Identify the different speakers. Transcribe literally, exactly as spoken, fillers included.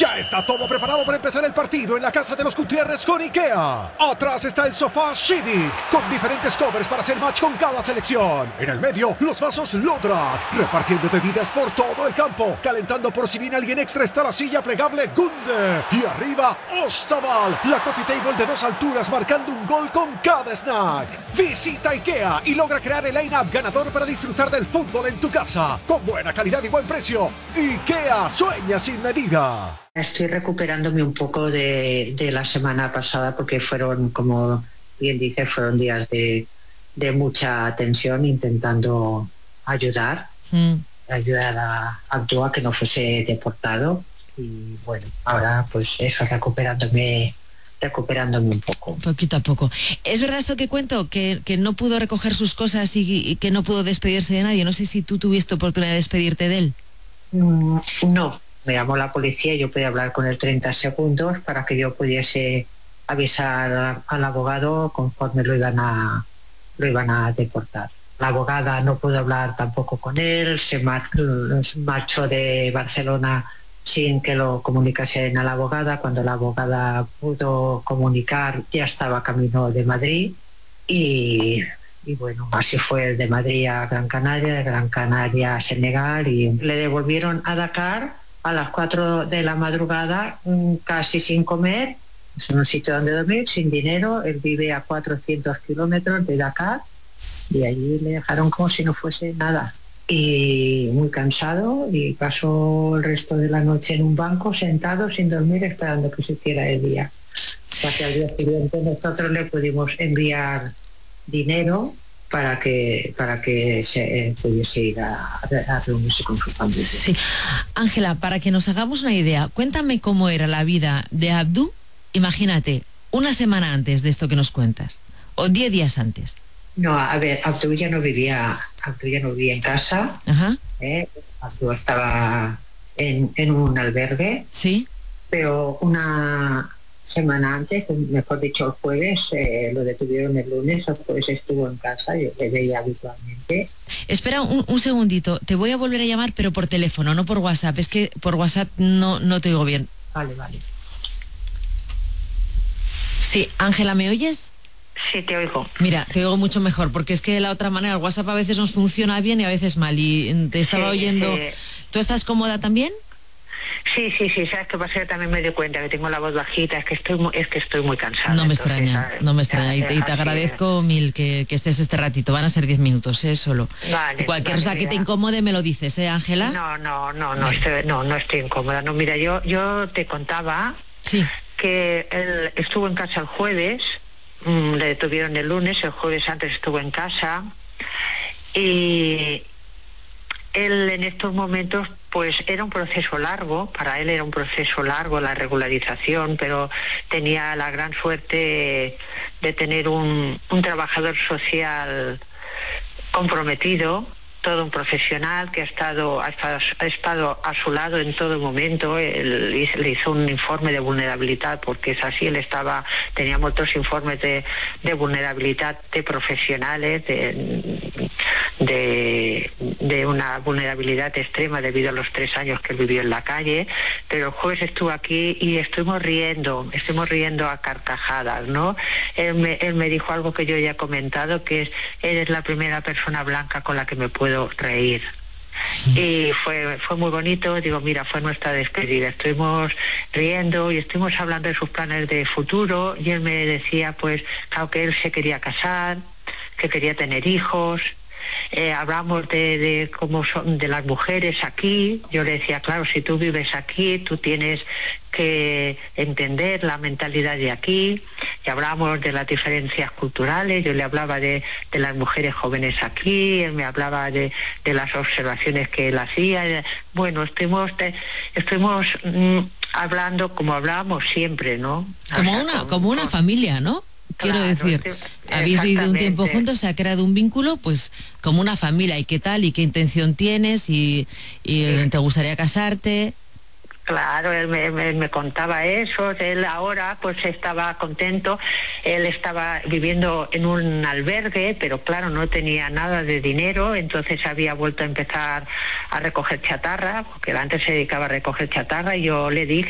Speaker 1: Ya está todo preparado para empezar el partido en la casa de los Gutiérrez con IKEA. Atrás está el sofá Civic, con diferentes covers para hacer match con cada selección. En el medio, los vasos Lodrat, repartiendo bebidas por todo el campo. Calentando por si viene alguien extra está la silla plegable Gunde. Y arriba, Ostaval, la coffee table de dos alturas marcando un gol con cada snack. Visita IKEA y logra crear el line-up ganador para disfrutar del fútbol en tu casa. Con buena calidad y buen precio. IKEA, sueña sin medida.
Speaker 2: Estoy recuperándome un poco de, de la semana pasada porque fueron, como bien dice, fueron días de, de mucha tensión intentando ayudar, mm. ayudar a Abdú a que no fuese deportado. Y bueno, ahora pues eso, recuperándome recuperándome un poco.
Speaker 3: Poquito a poco. ¿Es verdad esto que cuento? Que, que no pudo recoger sus cosas y, y que no pudo despedirse de nadie. No sé si tú tuviste oportunidad de despedirte de él.
Speaker 2: Mm, no. Me llamó la policía y yo podía hablar con él treinta segundos para que yo pudiese avisar al abogado conforme lo iban a lo iban a deportar. La abogada no pudo hablar tampoco con él, se marchó de Barcelona sin que lo comunicasen a la abogada. Cuando la abogada pudo comunicar ya estaba camino de Madrid y, y bueno, así fue de Madrid a Gran Canaria, de Gran Canaria a Senegal y le devolvieron a Dakar a las cuatro de la madrugada, casi sin comer, en un sitio donde dormir, sin dinero. Él vive a cuatrocientos kilómetros de Dakar y allí le dejaron como si no fuese nada. Y muy cansado y pasó el resto de la noche en un banco sentado sin dormir esperando que se hiciera el día. O sea que al día siguiente nosotros le pudimos enviar dinero para que para que se eh, pudiese ir a, a reunirse con su familia.
Speaker 3: Sí. Ángela, para que nos hagamos una idea, cuéntame cómo era la vida de Abdú, imagínate, una semana antes de esto que nos cuentas, o diez días antes.
Speaker 2: No, a ver, Abdú ya no vivía, Abdú ya no vivía en casa.
Speaker 3: Ajá.
Speaker 2: Eh, Abdú estaba en, en un albergue.
Speaker 3: Sí.
Speaker 2: Pero una semana antes, mejor dicho el jueves, eh, lo detuvieron el lunes, el jueves estuvo en casa, yo le veía habitualmente.
Speaker 3: Espera un, un segundito, te voy a volver a llamar, pero por teléfono, no por WhatsApp, es que por WhatsApp no, no te oigo bien.
Speaker 2: Vale, vale.
Speaker 3: Sí, Ángela, ¿me oyes?
Speaker 2: Sí, te oigo.
Speaker 3: Mira, te oigo mucho mejor, porque es que de la otra manera el WhatsApp a veces nos funciona bien y a veces mal, y te estaba sí, oyendo... Sí. ¿Tú estás cómoda también?
Speaker 2: Sí, sí, sí, sabes qué pasa, yo también me doy cuenta que tengo la voz bajita, es que estoy muy, es que estoy muy cansada.
Speaker 3: No me
Speaker 2: entonces,
Speaker 3: extraña,
Speaker 2: ¿sabes?
Speaker 3: no me extraña, y te, y te
Speaker 2: Así
Speaker 3: agradezco es. mil que, que estés este ratito, van a ser diez minutos, ¿eh? Solo.
Speaker 2: Vale,
Speaker 3: Cualquier
Speaker 2: vale,
Speaker 3: cosa que
Speaker 2: mira.
Speaker 3: te incomode me lo dices, ¿eh, Ángela?
Speaker 2: No, no, no, no estoy, no, no estoy incómoda, no, mira, yo, yo te contaba
Speaker 3: sí.
Speaker 2: que él estuvo en casa el jueves, mmm, le detuvieron el lunes, el jueves antes estuvo en casa, y él en estos momentos pues era un proceso largo, para él era un proceso largo la regularización, pero tenía la gran suerte de tener un, un trabajador social comprometido, todo un profesional que ha estado, ha estado, ha estado a su lado en todo momento. Él le hizo un informe de vulnerabilidad, porque es así, él estaba, teníamos dos informes de, de vulnerabilidad de profesionales, de, de, de una vulnerabilidad extrema debido a los tres años que él vivió en la calle, pero el jueves estuvo aquí y estuvimos riendo, estuvimos riendo a carcajadas, ¿no? Él me, él me dijo algo que yo ya he comentado, que es, eres la primera persona blanca con la que me puedo reír. Y fue fue muy bonito. Digo, mira, fue nuestra despedida, estuvimos riendo y estuvimos hablando de sus planes de futuro, y él me decía pues claro que él se quería casar, que quería tener hijos. Eh, hablamos de, de cómo son de las mujeres aquí. Yo le decía, claro, si tú vives aquí, tú tienes que entender la mentalidad de aquí. Y hablamos de las diferencias culturales. Yo le hablaba de, de las mujeres jóvenes aquí, él me hablaba de, de las observaciones que él hacía. Bueno, estuvimos, te, estuvimos mmm, hablando como hablábamos siempre, ¿no?
Speaker 3: Como,
Speaker 2: o sea,
Speaker 3: una,
Speaker 2: con,
Speaker 3: como una
Speaker 2: con,
Speaker 3: familia, ¿no? Quiero
Speaker 2: claro,
Speaker 3: decir,
Speaker 2: sí,
Speaker 3: habéis vivido un tiempo juntos, se ha creado un vínculo, pues como una familia. ¿Y qué tal? ¿Y qué intención tienes? ¿Y, y sí. te gustaría casarte?
Speaker 2: Claro, él me, me, me contaba eso. Él ahora pues estaba contento. Él estaba viviendo en un albergue, pero claro, no tenía nada de dinero, entonces había vuelto a empezar a recoger chatarra, porque antes se dedicaba a recoger chatarra, y yo le dije